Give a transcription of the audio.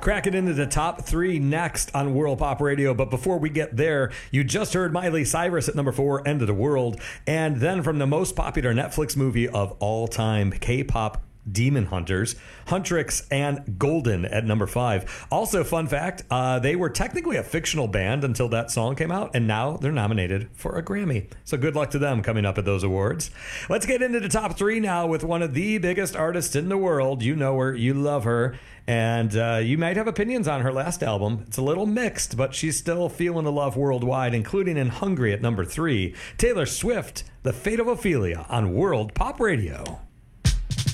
Cracking into the top three next on World Pop Radio. But before we get there, you just heard Miley Cyrus at number 4, End of the World. And then from the most popular Netflix movie of all time, K-pop Demon Hunters, Huntrix and Golden at number 5. Also, fun fact, they were technically a fictional band until that song came out, and now they're nominated for a Grammy. So good luck to them coming up at those awards. Let's get into the top 3 now with one of the biggest artists in the world. You know her, you love her, and you might have opinions on her last album. It's a little mixed, but she's still feeling the love worldwide, including in Hungary at number 3. Taylor Swift, The Fate of Ophelia on World Pop Radio.